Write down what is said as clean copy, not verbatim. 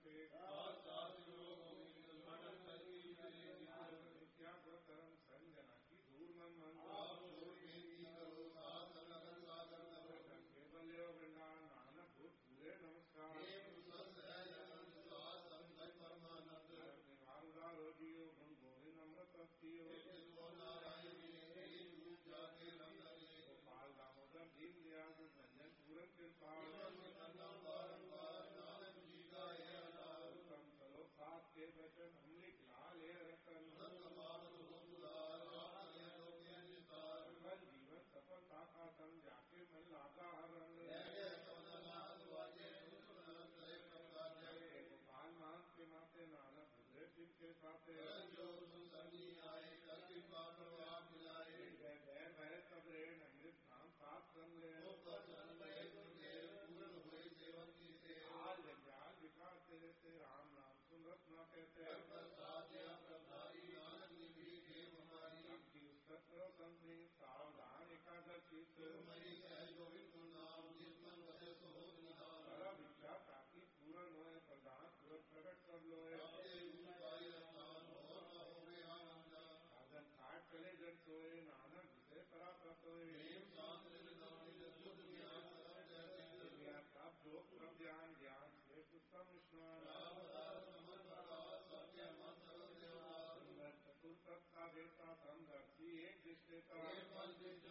कर्म संजना की दूर मन केवल्य वृंदावन नानक पूरे नमस्कार रोजियो गुण गोविंद अमृत गोपाल दामोदर दीन दयाल रंजन पूरन कृपाल चलो साथ के वचन हम लिख लाल रतन जीवन सफलता का संग जाके मन लागा रंग गोपाल मान के माते नानक हृदय शिव के साथे भय सब रेण अमृत नाम सात संग ले आज ज्ञान विकास तेरे से राम नाम सुमरत न कहते संधि सावधान एकादशी भिक्षा ताकि पूर्ण हो प्रधान तुरंत प्रकट कर लो साधन खाट चले जन सोए नानक विषय पराप्रत योग ज्ञान ज्ञान श्रेष्ठ उत्तम स्नान चतुर्थ का देता समदर्शी एक दृष्टि